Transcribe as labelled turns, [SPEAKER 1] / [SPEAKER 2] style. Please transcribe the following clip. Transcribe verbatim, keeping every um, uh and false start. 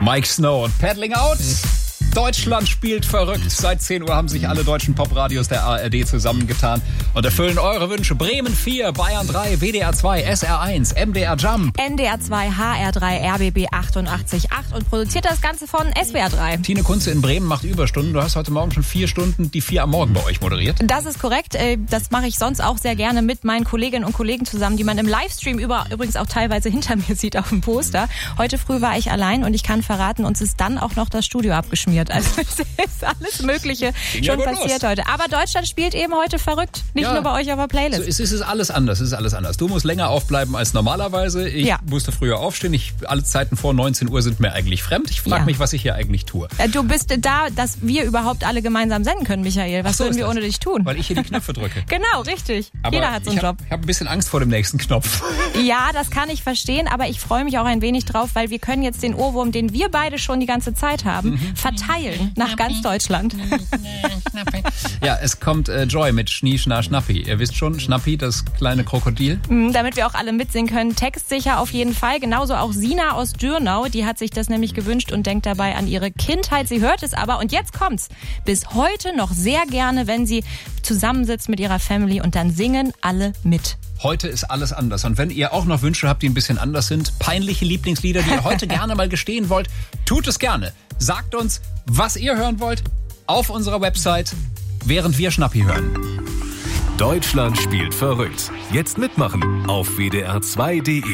[SPEAKER 1] Mike Snow und Paddling Out. Deutschland spielt verrückt. Seit zehn Uhr haben sich alle deutschen Popradios der A R D zusammengetan und erfüllen eure Wünsche. Bremen vier, Bayern drei, W D R zwei, S R eins, M D R Jump,
[SPEAKER 2] N D R zwei, H R drei, R B B achtundachtzig Komma acht und produziert das Ganze von S W R drei.
[SPEAKER 1] Tine Kunze in Bremen macht Überstunden. Du hast heute Morgen schon vier Stunden die vier am Morgen bei euch moderiert.
[SPEAKER 2] Das ist korrekt. Das mache ich sonst auch sehr gerne mit meinen Kolleginnen und Kollegen zusammen, die man im Livestream über, übrigens auch teilweise hinter mir sieht auf dem Poster. Heute früh war ich allein und ich kann verraten, uns ist dann auch noch das Studio abgeschmiert. Also es ist alles Mögliche
[SPEAKER 1] Ging
[SPEAKER 2] schon
[SPEAKER 1] ja gut
[SPEAKER 2] passiert
[SPEAKER 1] los.
[SPEAKER 2] heute. Aber Deutschland spielt eben heute verrückt. Nicht
[SPEAKER 1] Ja.
[SPEAKER 2] nur bei euch auf der Playlist.
[SPEAKER 1] So, es ist, es ist alles anders, es ist alles anders. Du musst länger aufbleiben als normalerweise. Ich
[SPEAKER 2] Ja.
[SPEAKER 1] musste früher aufstehen. Ich, alle Zeiten vor neunzehn Uhr sind mir eigentlich fremd. Ich frage
[SPEAKER 2] Ja.
[SPEAKER 1] mich, was ich hier eigentlich tue.
[SPEAKER 2] Du bist da, dass wir überhaupt alle gemeinsam senden können, Michael. Was
[SPEAKER 1] Ach so
[SPEAKER 2] würden
[SPEAKER 1] ist
[SPEAKER 2] wir
[SPEAKER 1] das.
[SPEAKER 2] ohne dich tun?
[SPEAKER 1] Weil ich hier die Knöpfe drücke.
[SPEAKER 2] Genau, richtig.
[SPEAKER 1] Aber
[SPEAKER 2] Jeder hat so einen
[SPEAKER 1] ich hab,
[SPEAKER 2] Job.
[SPEAKER 1] Ich habe ein bisschen Angst vor dem nächsten Knopf.
[SPEAKER 2] Ja, das kann ich verstehen, aber ich freue mich auch ein wenig drauf, weil wir können jetzt den Ohrwurm, den wir beide schon die ganze Zeit haben,
[SPEAKER 1] Mhm.
[SPEAKER 2] verteilen nach ganz Deutschland.
[SPEAKER 1] Ja, es kommt äh, Joy mit Schnie, Schna, Schnappi. Ihr wisst schon, Schnappi, das kleine Krokodil.
[SPEAKER 2] Mhm, damit wir auch alle mitsingen können. Textsicher auf jeden Fall. Genauso auch Sina aus Dürnau, die hat sich das nämlich gewünscht und denkt dabei an ihre Kindheit. Sie hört es aber, und jetzt kommt's, bis heute noch sehr gerne, wenn sie zusammensitzt mit ihrer Family und dann singen alle mit.
[SPEAKER 1] Heute ist alles anders. Und wenn ihr auch noch Wünsche habt, die ein bisschen anders sind, peinliche Lieblingslieder, die ihr heute gerne mal gestehen wollt, tut es gerne. Sagt uns, was ihr hören wollt, auf unserer Website, während wir Schnappi hören.
[SPEAKER 3] Deutschland spielt verrückt. Jetzt mitmachen auf W D R zwei punkt de.